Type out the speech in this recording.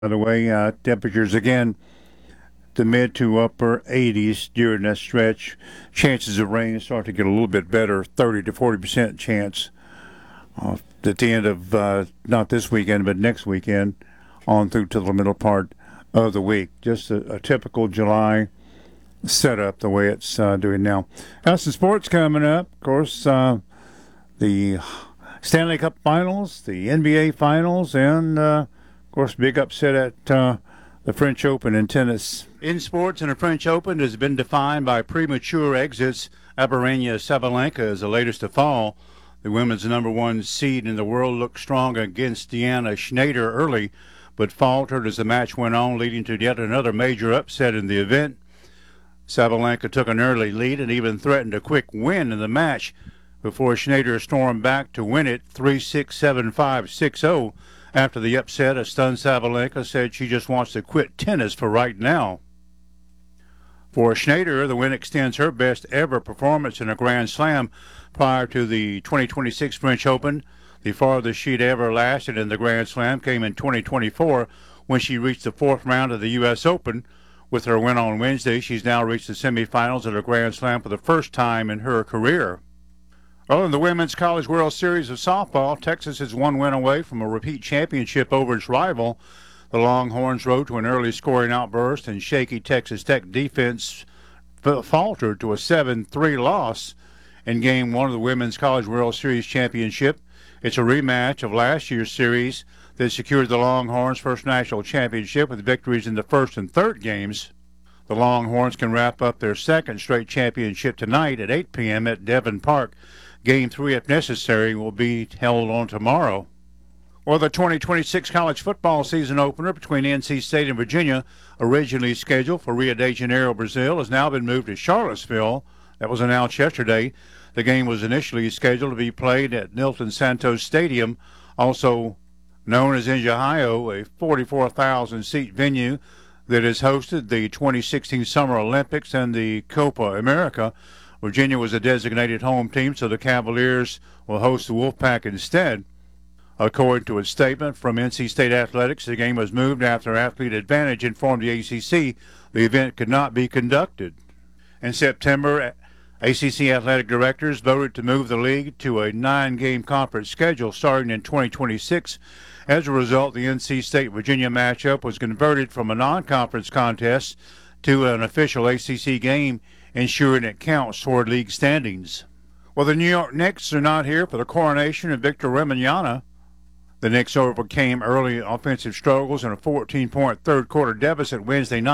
By the way, temperatures again, the mid to upper 80s during that stretch. Chances of rain start to get a little bit better, 30 to 40% chance at the end of not this weekend, but next weekend on through to the middle part of the week. Just a typical July setup the way it's doing now. Some sports coming up. Of course, the Stanley Cup Finals, the NBA Finals, and, of course, big upset at the French Open in tennis. In sports, and the French Open has been defined by premature exits. Aryna Sabalenka is the latest to fall. The women's number one seed in the world looked strong against Deanna Schneider early, but faltered as the match went on, leading to yet another major upset in the event. Sabalenka took an early lead and even threatened a quick win in the match before Schneider stormed back to win it 3-6, 7-5, 6-0. After the upset, a stunned Sabalenka said she just wants to quit tennis for right now. For Schneider, the win extends her best ever performance in a Grand Slam prior to the 2026 French Open. The farthest she'd ever lasted in the Grand Slam came in 2024 when she reached the fourth round of the U.S. Open. With her win on Wednesday, she's now reached the semifinals of the Grand Slam for the first time in her career. Well, in the Women's College World Series of softball, Texas is one win away from a repeat championship over its rival. The Longhorns rode to an early scoring outburst, and shaky Texas Tech defense faltered to a 7-3 loss in Game 1 of the Women's College World Series championship. It's a rematch of last year's series that secured the Longhorns' first national championship with victories in the first and third games. The Longhorns can wrap up their second straight championship tonight at 8 p.m. at Devon Park. Game 3, if necessary, will be held on tomorrow. Well, the 2026 college football season opener between NC State and Virginia, originally scheduled for Rio de Janeiro, Brazil, has now been moved to Charlottesville. That was announced yesterday. The game was initially scheduled to be played at Nilton Santos Stadium, also known as Engenhão, a 44,000-seat venue that has hosted the 2016 Summer Olympics and the Copa America. Virginia was a designated home team, so the Cavaliers will host the Wolfpack instead. According to a statement from NC State Athletics, the game was moved after Athlete Advantage informed the ACC the event could not be conducted. In September, ACC athletic directors voted to move the league to a 9-game conference schedule starting in 2026. As a result, the NC State-Virginia matchup was converted from a non-conference contest to an official ACC game, ensuring it counts toward league standings. Well, the New York Knicks are not here for the coronation of Victor Wembanyama. The Knicks overcame early offensive struggles and a 14-point third-quarter deficit Wednesday night.